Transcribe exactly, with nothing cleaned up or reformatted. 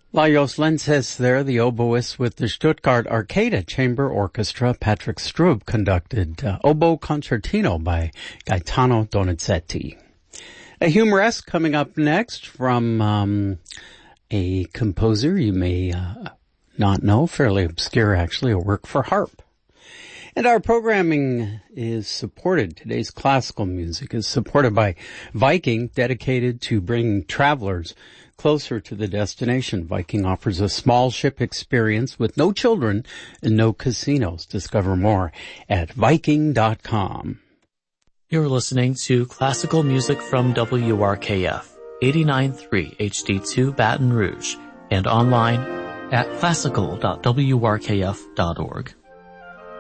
Lajos Lenses there, the oboist with the Stuttgart Arcada Chamber Orchestra. Patrick Strub conducted uh, Oboe Concertino by Gaetano Donizetti. A humoresque coming up next from um, a composer you may uh, not know, fairly obscure actually, a work for harp. And our programming is supported, today's classical music is supported by Viking, dedicated to bringing travelers closer to the destination. Viking offers a small ship experience with no children and no casinos. Discover more at Viking dot com. You're listening to classical music from W R K F, eighty-nine point three H D two Baton Rouge, and online at classical dot w r k f dot org.